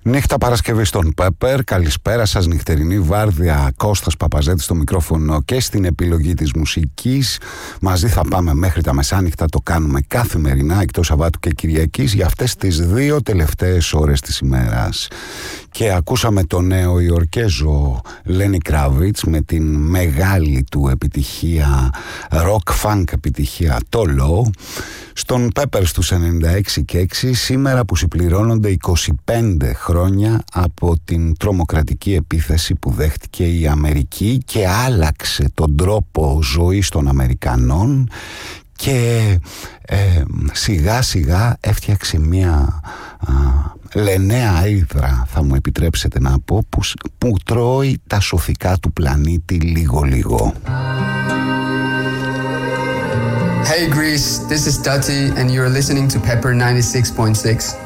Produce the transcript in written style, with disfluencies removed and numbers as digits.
Νύχτα Παρασκευή στον Πέπερ. Καλησπέρα σας, νυχτερινή βάρδια. Κώστας Παπαζέτης στο μικρόφωνο και στην επιλογή της μουσικής. Μαζί θα πάμε μέχρι τα μεσάνυχτα. Το κάνουμε καθημερινά εκτός Σαββάτου και Κυριακής για αυτές τις 2 τελευταίες ώρες της ημέρας. Και ακούσαμε το νέο Ιορκέζο Λένι Κράβιτς με την μεγάλη του επιτυχία, rock funk επιτυχία, το Low, στον Πέπερ στους 96 και 6, σήμερα που συμπληρώνονται 25 χρόνια από την τρομοκρατική επίθεση που δέχτηκε η Αμερική και άλλαξε τον τρόπο ζωής των Αμερικανών και σιγά σιγά έφτιαξε μια λενέα ύδρα, θα μου επιτρέψετε να πω, που τρώει τα σωθικά του πλανήτη λίγο-λίγο. Hey Greece, this is Dati and you're listening to Pepper 96.6.